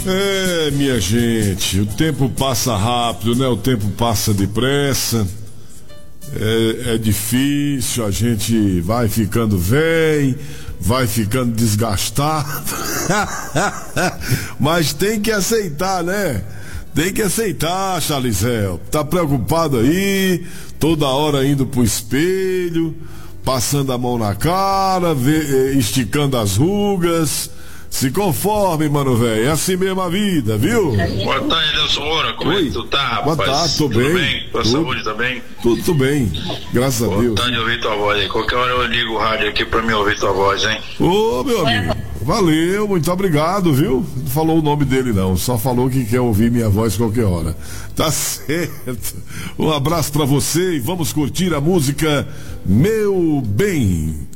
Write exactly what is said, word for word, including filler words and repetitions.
É, minha gente, o tempo passa rápido, né? O tempo passa depressa. É, é difícil, a gente vai ficando velho, vai ficando desgastado. Mas tem que aceitar, né? Tem que aceitar, Charlizel. Tá preocupado aí, toda hora indo pro espelho, passando a mão na cara, vê, esticando as rugas. Se conforme, mano, velho. É assim mesmo a vida, viu? Boa tarde, Nelson Moura. Como Oi. é que tu tá, rapaz? Boa tarde, tô Tudo bem. bem? Tua Tudo. saúde também? Tudo, tudo bem, graças Boa a Deus. Boa tarde, ouvir tua voz aí. Qualquer hora eu ligo o rádio aqui pra me ouvir tua voz, hein? Ô, meu amigo, valeu, muito obrigado, viu? Não falou o nome dele não, só falou que quer ouvir minha voz qualquer hora. Tá certo. Um abraço pra você e vamos curtir a música Meu Bem.